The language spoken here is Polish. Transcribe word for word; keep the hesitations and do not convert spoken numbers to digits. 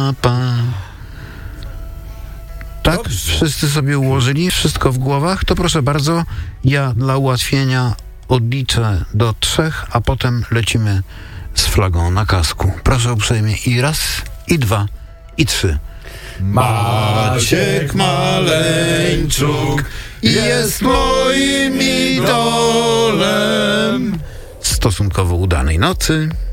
pa, pa. Tak? Dobrze. Wszyscy sobie ułożyli wszystko w głowach? To proszę bardzo, ja dla ułatwienia odliczę do trzech, a potem lecimy z flagą na kasku. Proszę uprzejmie i raz, i dwa, i trzy. Maciek Maleńczuk jest moim idolem. Stosunkowo udanej nocy.